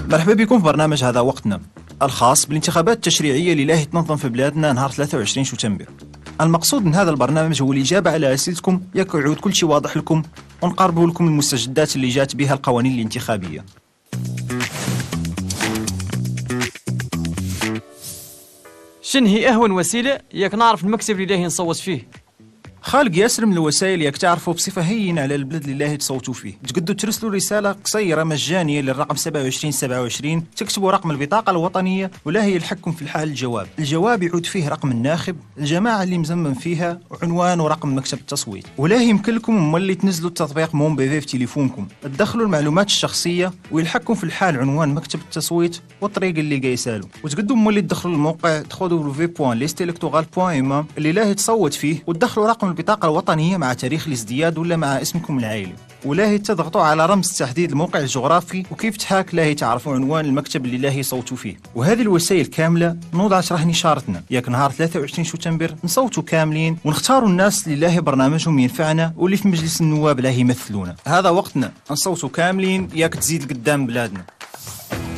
مرحبا بكم في برنامج هذا وقتنا الخاص بالانتخابات التشريعية اللي راهي تنظم في بلادنا نهار 23 شتنبر. المقصود من هذا البرنامج هو الإجابة على أسئلتكم ياك يعود كل شيء واضح لكم ونقربوا لكم المستجدات اللي جات بها القوانين الانتخابية. شن هي أهون وسيلة ياك نعرف المكتب اللي راهي نصوت فيه؟ خالق ياسر من الوسائل ياك تعرفوا بصفة هينة على البلد اللي راهي تصوتوا فيه. تقدروا ترسلوا رسالة قصيرة مجانية للرقم 2727، تكتبوا رقم البطاقة الوطنية ولا هي يلحقكم في الحال الجواب يعود فيه رقم الناخب، الجماعة اللي مزمم فيها، وعنوان ورقم مكتب التصويت. ولا هي يمكن لكم ملي تنزلوا التطبيق مون بيفي في تليفونكم، تدخلوا المعلومات الشخصية ويلحقكم في الحال عنوان مكتب التصويت والطريق اللي قايسالو. وتقدروا ملي تدخلوا الموقع تدخلوا v.listelectoral.ma اللي راهي تصوت فيه وتدخلوا رقم البطاقة الوطنية مع تاريخ الازدياد ولا مع اسمكم العائلي، ولا هي تضغطوا على رمز تحديد الموقع الجغرافي وكيف تحاك لا هي تعرفوا عنوان المكتب اللي لا هي صوتوا فيه. وهذه الوسائل كاملة نوضعت راه نشارتنا ياك نهار 23 شتنبر نصوتوا كاملين ونختاروا الناس اللي لا هي برنامجهم ينفعنا واللي في مجلس النواب لا هي يمثلونا. هذا وقتنا نصوتوا كاملين ياك تزيد قدام بلادنا.